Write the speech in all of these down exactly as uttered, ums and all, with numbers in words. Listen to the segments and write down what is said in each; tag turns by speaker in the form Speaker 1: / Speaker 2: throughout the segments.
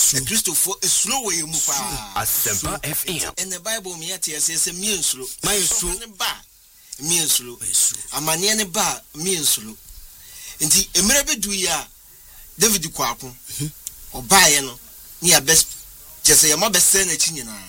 Speaker 1: Christopher slow way mu pa
Speaker 2: Asempa F M.
Speaker 1: In the Bible me ate say me nsuro my nsuro ne ba me nsuro amane ne ba me nsuro nti emere bedu ya David kwako obaye no ni ya best just ya ma bese na chi nyina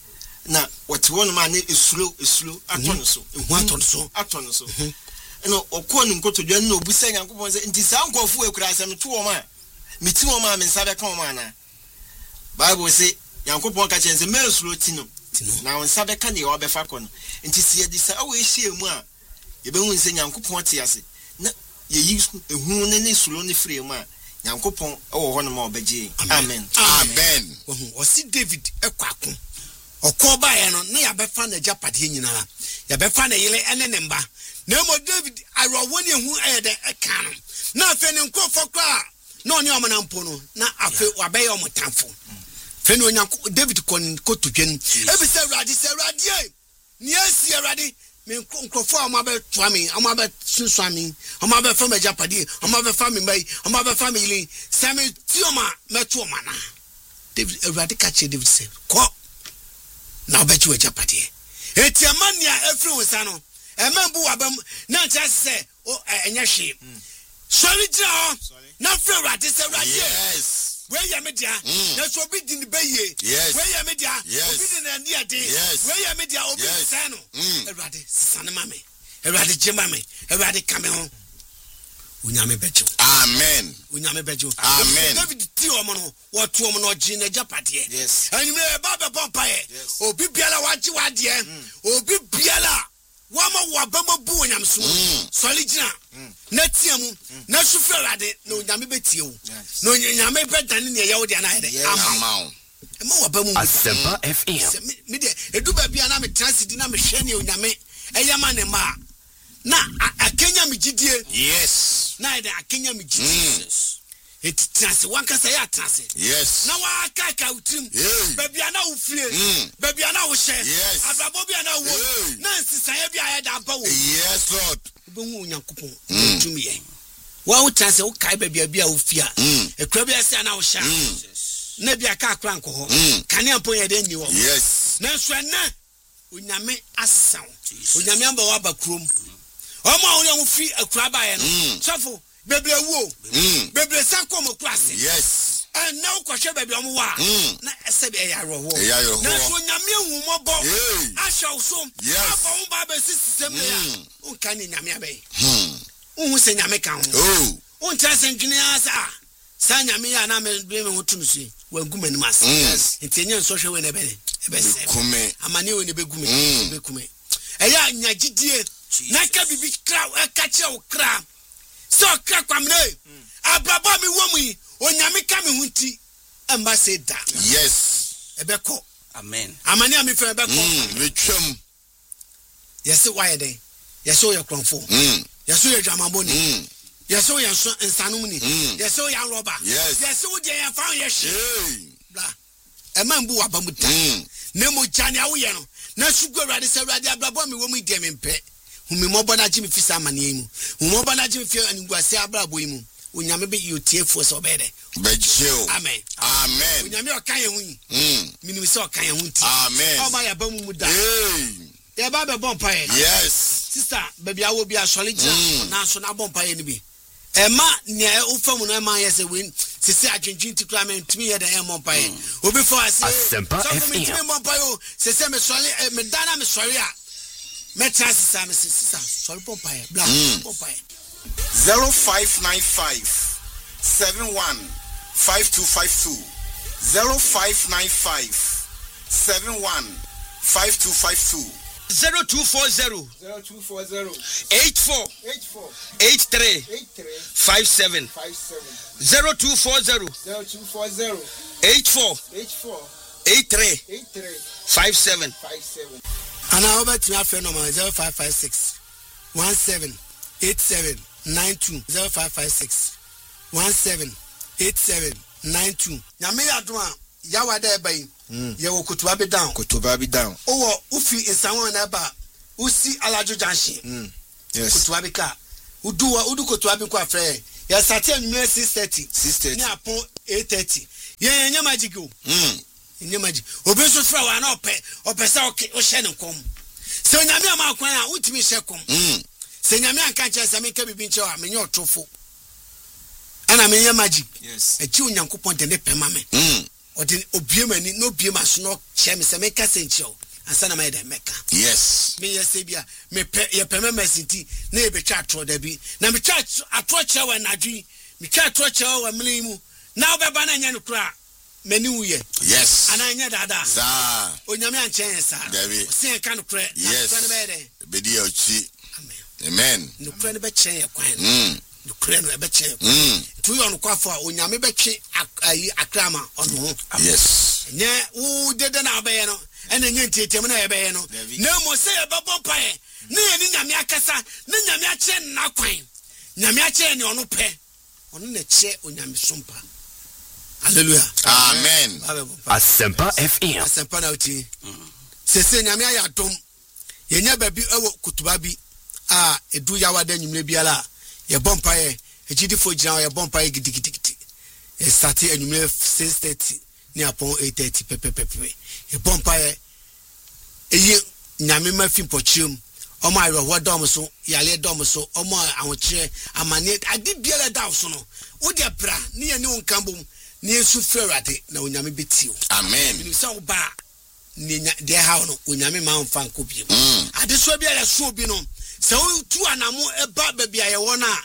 Speaker 1: na what one man esuro esuro aton so ehu aton so aton so no okọ nim kotodwa na obusa Nyankopon se nti sa nkofo ekura asem to wo ma meti wo ma me nsabe ka wo ma na Bible say Nyankopon ka chense me esuro ti no na wo nsabe ka ne wo befa ko no nti se yedi sa awo ehie mu a ye be hu nse Nyankopon te ase na ye yi ehu ne ne esuro ne free mu a Nyankopon e wo ho no ma obeje amen
Speaker 3: amen
Speaker 4: o si David ekwako okoba ye no na ya befa na japade nyina ya befa na yele ene ne mba na mo David aro woni ehu ayede eka no na afa ne nkofo kra na oni o mana mpo no na afa wabe o motamfo fe no Nyanko David kon kotudwen e bi se Awurade se Awurade ni asi Awurade me nkofo o ma be toa me o ma be sunsun me o ma be fa ma japade o ma be fa me mai o ma be fa me yele se me ti o ma meto o ma na David Awurade ka che David se ko na obechi we japade eti amania efri wonsa no emembu wabam na ncha se o enya hwe sorry jira na fre Awurade se Awurade
Speaker 3: yes
Speaker 4: we ya media na so obi din be ye we ya media obi din na dia de we ya media obi se no Awurade sane mame Awurade jema me Awurade kame ho unyame bejo
Speaker 3: amen
Speaker 4: unyame bejo
Speaker 3: amen
Speaker 4: David ti o mo no wo to mo no gi na japade
Speaker 1: yes
Speaker 4: anime ba be bompae obi biala waji wade obi biala wama wabama bu onyam so soli gina na tiamu na sufre Awurade na onyame betie wo na onyame bedane ne yawo dia na ede
Speaker 3: ama
Speaker 4: ema wabamu
Speaker 2: Asempa F M.
Speaker 4: me de edu ba bia na me transidi na me hwe ne onyame eyama ne ma na akenya me gidie
Speaker 3: yes
Speaker 4: na ede akenya me gidie it trans one can say trans
Speaker 3: yes
Speaker 4: na wa ka ka utrim baby ana wo fie baby ana wo hye abrabo bi ana wo na nsisan bi aye da ba wo
Speaker 3: yes lord
Speaker 4: be hu Onyankopon utumi ye wa wo trans wo kai baby bi a wo fie a ekura bi ase ana wo hye na bi aka akra nko ho kane ampon ye de ni wo
Speaker 3: yes
Speaker 4: na so na onyame asan onyame amba wa ba krom o ma wo ye wo fi akura ba ye no sofo bebre wo bebre sanko mo kwase
Speaker 3: yes
Speaker 4: and now kwahwe bebre omo wa na ese be ya roho
Speaker 3: ya roho
Speaker 4: na so nyame hu mo bo asha uso
Speaker 3: aba
Speaker 4: wo ba be sisem ya unka ni nyame abai hu se nyame kan ho
Speaker 3: oh
Speaker 4: unta sendwene asa sa nyame ya na me be me hotu nsu wangu mani mas ntenye nso hwe we na be be se
Speaker 3: kume
Speaker 4: amane we ne be gume be kume eya nyagidie na ka bibi kra ka che wo kra so kra kwamne abrabo mi wo mu onyame ka me hunti amba se da
Speaker 3: yes
Speaker 4: ebeko
Speaker 1: amen
Speaker 4: amani ami fe ebeko
Speaker 3: we twam
Speaker 4: yes why dey yes o ye kronfo yes o ye dwamaboni yes o ye nsanum ni yes o ye roba yes o de ye fa ye hye bla e man bu abamuta na mo jani awo ye no na sugu Awurade se Awurade abrabo mi wo mu de me mpe humi mo bona ji mi fisa amane mu humi mo bona ji mi fi aniguase abrabo yi mu onyame be yotiefo so bede
Speaker 3: bejeo
Speaker 4: amen
Speaker 3: amen
Speaker 4: onyame o kan ye hu
Speaker 3: mm
Speaker 4: minim se o kan ye hu ti
Speaker 3: amen
Speaker 4: o ma ya ba mu mu da
Speaker 3: hey
Speaker 4: ya ba be bompa ye
Speaker 3: yes
Speaker 4: sister baby awo bi asole gina na so na bompa ye ni bi e ma ne o famu na ma ye se we sisi adwendwen ti kra me ntimi ye da e bompa ye obi fo ase
Speaker 2: Asempa
Speaker 4: so
Speaker 2: F
Speaker 4: me
Speaker 2: M.
Speaker 4: ntimi bompa yo sese me sole me dana me sole a me transisa me sister sole bompa ye bla bompa ye
Speaker 3: zero five nine five seven one five two five two zero five nine five seven one five two five two
Speaker 1: zero two four zero
Speaker 5: zero two four zero
Speaker 1: eight four
Speaker 5: eight four
Speaker 1: eight three
Speaker 5: eight three
Speaker 1: five seven
Speaker 5: five seven
Speaker 1: zero two four zero
Speaker 5: zero two four zero
Speaker 1: eight four
Speaker 5: eight four
Speaker 1: eight three
Speaker 5: eight three
Speaker 1: five seven
Speaker 5: five seven.
Speaker 4: ana over to my friend number zero five five six one seven eight seven nine two zero five five six one seven eight seven nine two nyame yadwa yawa da bai ye wo kutuba be down
Speaker 3: kutuba be down
Speaker 4: owo ufi insanwo na ba usi alajo janshi
Speaker 3: mm yes
Speaker 4: kutuba be ka udu wa udu kutuba be kwa frɛ ya sati anwumere six thirty
Speaker 3: six thirty
Speaker 4: ni apon eight thirty ye nya magic o
Speaker 3: mm
Speaker 4: nya magic obi so fra wa na ope ope sa o hye ne kom se onyame ama kwan a utimi hye kom
Speaker 3: mm
Speaker 4: se nyame anka che se me ka bibi nche wa me nya otofo ana me nya magic
Speaker 1: yes
Speaker 4: e chi onyankopon de ne pema me
Speaker 3: mm
Speaker 4: odi obiemani no biema so no hye me se me ka se nche o ansa na me de meka
Speaker 3: yes
Speaker 4: me yese bia me pe ye pema mesiti na e betwa atro da bi na me twa atro che wa nadwi me twa atro che wa mene mu na obeba na nya no kura mani wuye
Speaker 3: yes
Speaker 4: ana nya dada
Speaker 3: za
Speaker 4: onyame anchen sa
Speaker 3: David.
Speaker 4: se kan no kura
Speaker 3: yes
Speaker 4: na be de
Speaker 3: bedi ochi
Speaker 4: amen
Speaker 3: amen
Speaker 4: no kura ne be chen ye kwan
Speaker 3: mm
Speaker 4: no kura no be chen
Speaker 3: mm
Speaker 4: tu yo no kwafo a onyame be twe ayi akrama ono ho
Speaker 3: yes
Speaker 4: nya wo dede na be no ene nya ntietem na ye be no na mo se ye babo pae na ye ni nyame akasa na nyame ache na kwan nyame ache ni ono pe ono na che onyame sompa hallelujah
Speaker 3: amen
Speaker 2: Asempa F M.
Speaker 4: asempa na uti se se nyame ayadom ye nya ba bi ewo kutuba bi a edu yawa da nyumre biala ye bompa ye ejidifo gina ye bompa ye gidigidi e start anyumre six thirty ni upon eight thirty pepepepe ye bompa ye eyi nyame mafi pochim omo ayro hodom so yale dom so omo awokire amane ade biala da so no wo de bra ni ye ne wonkambom ni esu ferade na onyame betiwo
Speaker 3: amen
Speaker 4: ni so ba ni de ha no onyame ma mfa nkobie
Speaker 3: mm
Speaker 4: ade so bia ya so bi no se wo tu anamo eba ba bia ye wona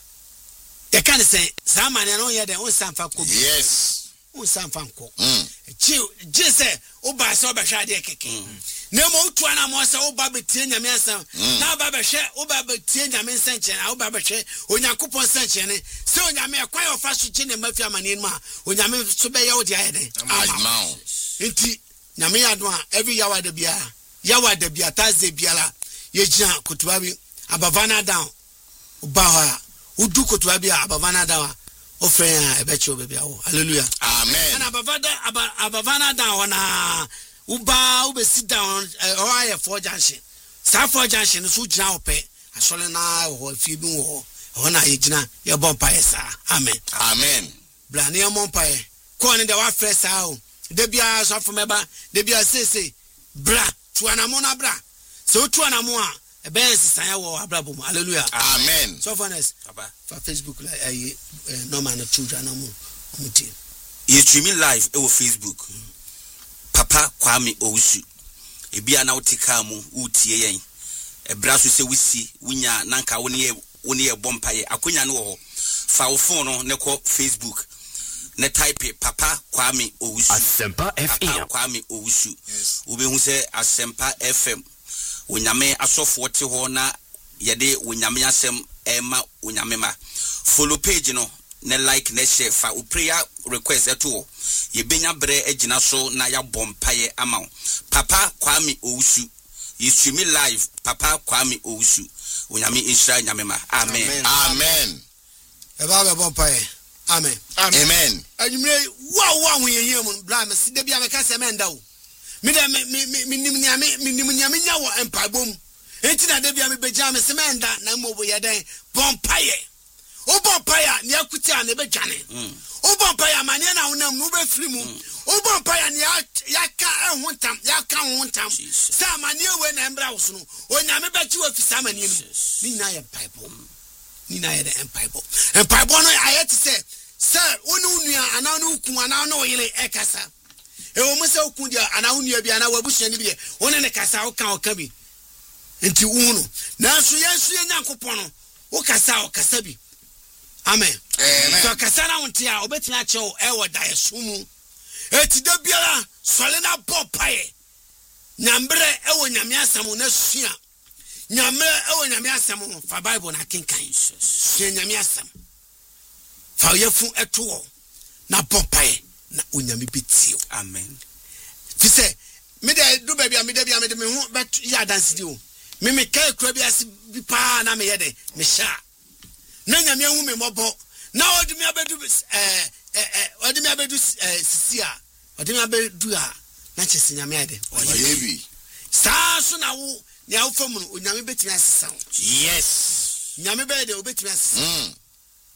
Speaker 4: de kan se sa mane no ye de won sanfa ko
Speaker 3: yes
Speaker 4: won sanfa nko
Speaker 3: mm
Speaker 4: ji ji se o ba se o ba hwa de keke na mo tu anamo se o ba betie nyame asam na ba ba hwe o ba betie nyame nsanche na o ba ba hwe onyankopon nsanche ne se onyame akwan ofa so chi ne mafi amane no a onyame so be ye o de ayede
Speaker 3: amount
Speaker 4: enti nyame yado a every yawa de bia yawa de bia taze biala ye gina kutuba bi abavana down uba ha udu kutuba bi abavana down o friend e be che obebi awo hallelujah
Speaker 3: amen
Speaker 4: and abavada abavana down na uba ube sit down or I for junction sa for junction so gina ope asole na ho fi bi wo ho na ye gina ye bompa esa amen
Speaker 3: amen
Speaker 4: bla ne mompa ye ko ne de wa fresh out de bia so for meba de bia say say bra tu anamo na bra so tu anamo a e ben sisan wo abrabo mu hallelujah
Speaker 3: amen
Speaker 4: so for us
Speaker 1: Papa.
Speaker 4: for Facebook like ai normal na children amu omuti
Speaker 6: you streaming live e wo Facebook Papa Kwame Owusu e bia na wotika mu utie yen e bra so se wisi wunya nanka woni e woni e bompaye akonya ne wo ho fa wo phone no ne ko Facebook ne type Papa Kwame Owusu
Speaker 2: Asempa F
Speaker 6: Papa
Speaker 2: M.
Speaker 6: Kwame Owusu
Speaker 1: Yes.
Speaker 6: ube hu se Asempa F M onyame asofo te ho na yede onyame asem ema onyame ma follow page no ne like ne share fa o prayer request eto ye benya bre agina so na ya bompaye ama Papa Kwame Owusu you stream live Papa Kwame Owusu onyame insha nyame ma amen
Speaker 1: Amen.
Speaker 3: amen
Speaker 4: e ba be bompa ye amen
Speaker 3: amen
Speaker 4: anyumre wa wa hu ye ye mu bla me si de bia me ka se me nda wo me de me me nim nya me nim nya me nya wo empabom enti na de bia me beja me se me nda na mo bo ye den bompa ye o bompa ya ne akuti a ne be dwane o bompa ya mane na wonam no be firi mu o bompa ya ne ya ka ehun tam ya ka hun tam sa mane we na embra wo so no o nya me be chi wo fisa mane mu ni na ye empabom ni na ye de empabom empabom no ayet se sir wonu nua ana no ku ana no yele ekasa e o mse ku dia ana nua bi ana wabusu ni bi wona ne kasa o kan o ka bi enti unu na so yesu ye nyankopon no o kasa o kasa bi amen
Speaker 3: amen
Speaker 4: so kasa na wonte a obetimi a che o e wo da yesumu eti da biara sole na bopae nyambre e wo nyame asam na sua nyame e wo nyame asam fa bible na kenkan sua nyame asam fa yefu eto na bopae na onyame betio
Speaker 6: amen
Speaker 4: fi se me de do ba bia me de bia me de me hu bet ya dance di o me me kai kura bia si bi pa na me ye de me sha na nyame hu me mobo na odi me abedu eh eh odi me abedu sisi a odi me abedu a na chese nyame ade
Speaker 3: oyebi
Speaker 4: sa so na wo ne awfam no onyame betimi asesa wo
Speaker 3: yes
Speaker 4: nyame be de obetimi asesa
Speaker 3: mm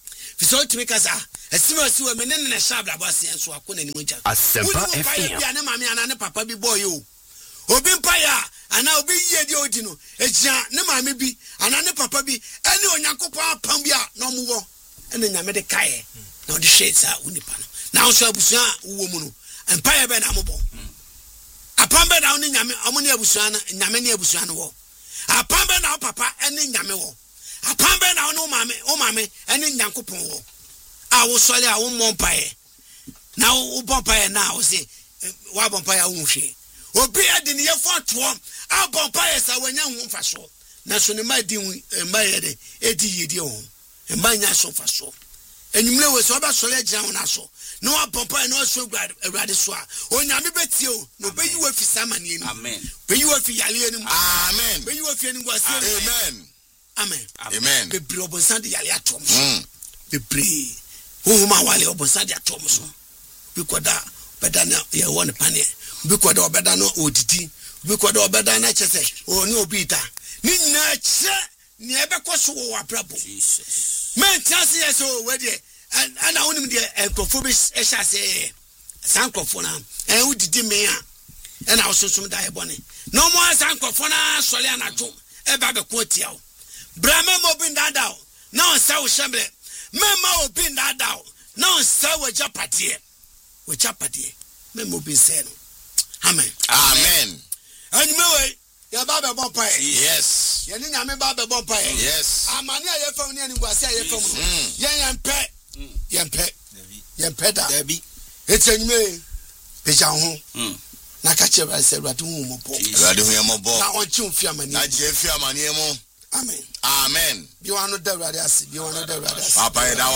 Speaker 4: fiso tumi kasa esima si we menene na shabla boss en so akona ni moja
Speaker 2: Asempa F M
Speaker 4: ya ne mama ana ne papa bi boy o obi mpa ya ana obi yie di odi no egia ne mama bi ana ne papa bi ene onyankopon apam bi a no mo wo ene nyame de kae na odi shesa unipa no na so abusua wo mu no mpa ya be na mo bo apam be na oni nyame omoni abusua na nyame ne abusua no wo apam be na papa ene nyame wo apam be na oni mama o mama ene nyankopon wo a wo sole a wo mompae na wo bompae na wo se wa bompae a wo hwe obi ade ne yefo ato a bompae sa wanya hu mfaso na so ne ma di ma yede edi yedi ho ma nya so faso enimle we so ba sole agina ho na so no wa bompae no so awrade so a onyame betie o no be yi wa fi samani ni
Speaker 6: amen
Speaker 4: be yi wa fi yale ni
Speaker 3: Amen.
Speaker 4: be yi wa fi ni gwase
Speaker 3: Amen.
Speaker 4: amen
Speaker 3: Amen.
Speaker 4: be bri obonsan de yale atom
Speaker 3: Mm.
Speaker 4: be bri who ma wale obonsan de atom so bi koda beda na ye won pane bi koda obeda no odidi bi koda obeda na chese o ni obi ta ni nyina che ni ebe koso wo abrabo
Speaker 6: Jesus
Speaker 4: men chance yes o we de ana onim de enkofo bi ehya se sankofo na e udidi me a e na ososum da ebone no mo sankofo na sole anajo e ba be ko tia o brame mo bi ndada o na on sa wo shemble mema obi ndada o na on sa wo japade wo japade mema obi se no amen
Speaker 3: Amen.
Speaker 4: anime we ya ba be bon pa
Speaker 3: Yes.
Speaker 4: ye ni nyame ba be bon pa
Speaker 3: Yes.
Speaker 4: amani a ye fam ni ani gwase a ye fam no ye ye mpe ye mpe ye mpe da
Speaker 1: Dabi.
Speaker 4: eti anime peja ho
Speaker 6: mm
Speaker 4: na ka che ba se ruatu hu mo po
Speaker 3: Awurade hu yɛ mmɔbɔ.
Speaker 4: na on chi ofia amani
Speaker 3: Na gye fi amane mu.
Speaker 4: amen
Speaker 3: Amen.
Speaker 4: bi wa no da ruade ase bi wa no da ruade ase
Speaker 3: Papa yɛ da